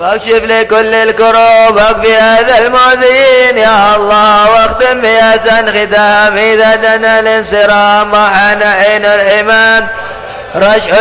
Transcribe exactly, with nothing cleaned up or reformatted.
واكشف لي كل الكروب واكفي هذا المؤذين يا الله، واختم بأحسن ختام إذا دنا الانصرام وحان حين الحمام رشح